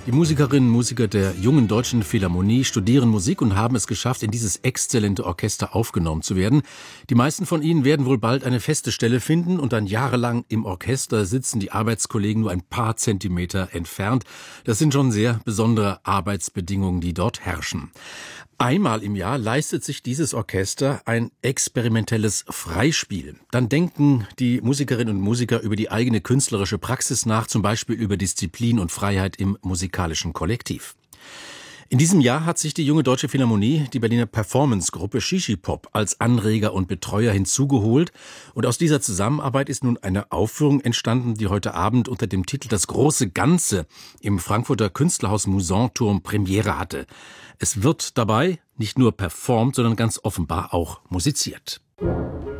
Die Musikerinnen und Musiker der Jungen Deutschen Philharmonie studieren Musik und haben es geschafft, in dieses exzellente Orchester aufgenommen zu werden. Die meisten von ihnen werden wohl bald eine feste Stelle finden und dann jahrelang im Orchester sitzen die Arbeitskollegen nur ein paar Zentimeter entfernt. Das sind schon sehr besondere Arbeitsbedingungen, die dort herrschen. Einmal im Jahr leistet sich dieses Orchester ein experimentelles Freispiel. Dann denken die Musikerinnen und Musiker über die eigene künstlerische Praxis nach, zum Beispiel über Disziplin und Freiheit im musikalischen Kollektiv. In diesem Jahr hat sich die Junge Deutsche Philharmonie die Berliner Performance-Gruppe Shishi-Pop als Anreger und Betreuer hinzugeholt. Und aus dieser Zusammenarbeit ist nun eine Aufführung entstanden, die heute Abend unter dem Titel »Das große Ganze« im Frankfurter Künstlerhaus Musanturm Premiere hatte. Es wird dabei nicht nur performt, sondern ganz offenbar auch musiziert.